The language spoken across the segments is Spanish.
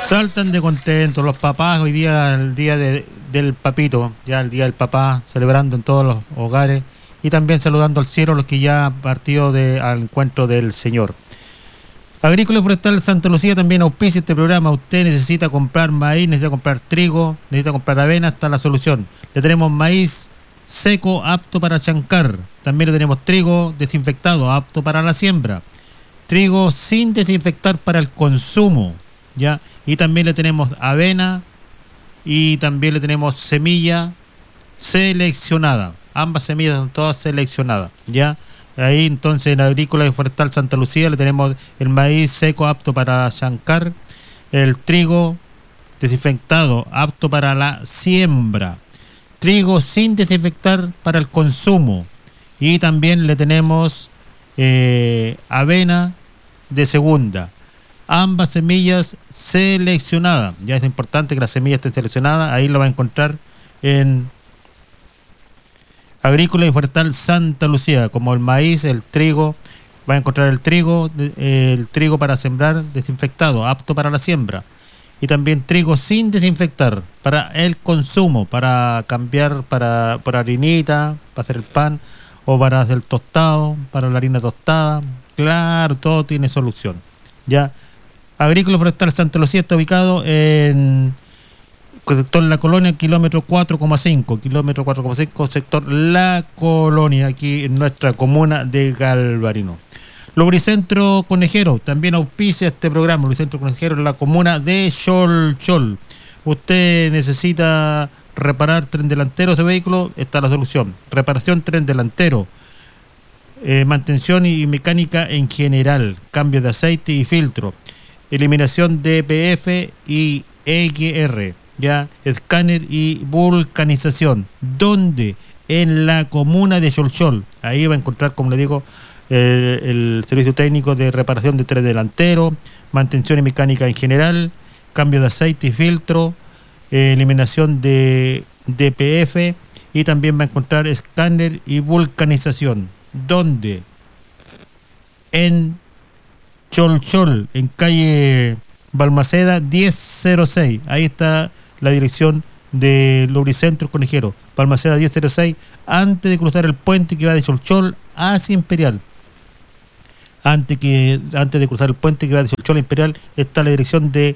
Saltan de contentos los papás hoy día, el día del papito, ya el día del papá, celebrando en todos los hogares y también saludando al cielo a los que ya han partido al encuentro del Señor. Agrícola y Forestal Santa Lucía también auspicia este programa. Usted necesita comprar maíz, necesita comprar trigo, necesita comprar avena, está la solución. Le tenemos maíz seco apto para chancar. También le tenemos trigo desinfectado apto para la siembra. Trigo sin desinfectar para el consumo, ¿ya? Y también le tenemos avena y también le tenemos semilla seleccionada. Ambas semillas son todas seleccionadas, ¿ya? Ahí entonces en Agrícola y Forestal Santa Lucía le tenemos el maíz seco apto para chancar, el trigo desinfectado apto para la siembra, trigo sin desinfectar para el consumo y también le tenemos avena de segunda. Ambas semillas seleccionadas. Ya es importante que la semilla esté seleccionada. Ahí lo va a encontrar en Agrícola y Forestal Santa Lucía, como el maíz, el trigo. Va a encontrar el trigo para sembrar desinfectado, apto para la siembra. Y también trigo sin desinfectar para el consumo, para cambiar por harinita, para hacer el pan, o para hacer el tostado, para la harina tostada. Claro, todo tiene solución. Ya. Agrícola Forestal Santa Lucía está ubicado en sector La Colonia, kilómetro 4,5, sector La Colonia, aquí en nuestra comuna de Galvarino. Lubricentro Conejero también auspicia este programa. Lubricentro Conejero en la comuna de Cholchol. Usted necesita reparar tren delantero de ese vehículo, está la solución. Reparación tren delantero, mantención y mecánica en general, cambio de aceite y filtro, eliminación de DPF y EGR, ya, escáner y vulcanización. ¿Dónde? En la comuna de Cholchol. Ahí va a encontrar, como le digo, el servicio técnico de reparación de tren delantero, mantención y mecánica en general, cambio de aceite y filtro, eliminación de DPF y también va a encontrar escáner y vulcanización. ¿Dónde? En Cholchol, en calle Balmaceda 1006. Ahí está la dirección de Lubricentro Conejero. Balmaceda 1006, antes de cruzar el puente que va de Cholchol hacia Imperial. Antes de cruzar el puente que va de Cholchol a Imperial está la dirección de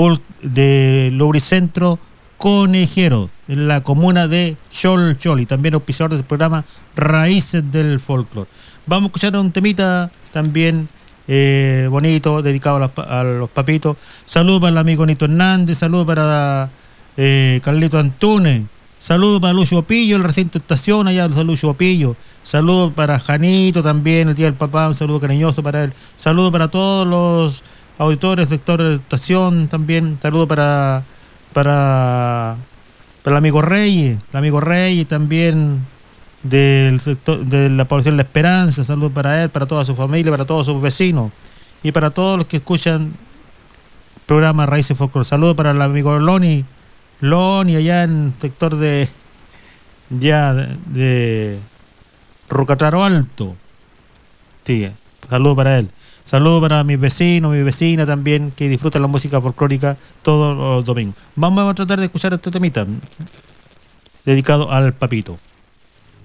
Lubricentro Conejero en la comuna de Cholchol, y también auspiciador del programa Raíces del Folclore. Vamos a escuchar un temita también bonito, dedicado a los papitos. Saludos para el amigo Nito Hernández, saludos para Carlito Antunes, saludos para Lucio Pillo, el recinto estación allá de Lucio Pillo, saludos para Janito también, el día del papá, un saludo cariñoso para él, saludos para todos los auditores, sectores de estación también, saludos para el amigo Reyes también del sector de la población La Esperanza, saludos para él, para toda su familia, para todos sus vecinos y para todos los que escuchan el programa Raíces Folclore. Saludos para el amigo Loni allá en el sector de Rucataro Alto. Sí, saludos para él. Saludos para mis vecinos, mi vecina también, que disfrutan la música folclórica todos los domingos. Vamos a tratar de escuchar este temita dedicado al papito.